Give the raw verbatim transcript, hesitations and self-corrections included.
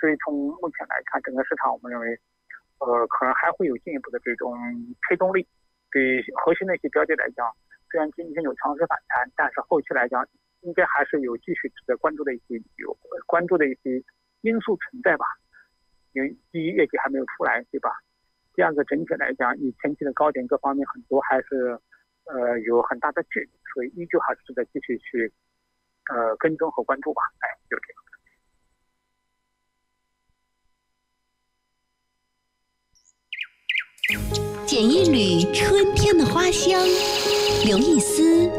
所以从目前来看，整个市场我们认为，呃，可能还会有进一步的这种推动力。对核心的一些标的来讲，虽然今天有强势反弹，但是后期来讲，应该还是有继续值得关注的一些有关注的一些因素存在吧。因为第一，业绩还没有出来，对吧？第二个，整体来讲，以前期的高点各方面很多还是呃有很大的距离，所以依旧还是值得继续去呃跟踪和关注吧。哎，就这个。 捡一缕春天的花香，留一丝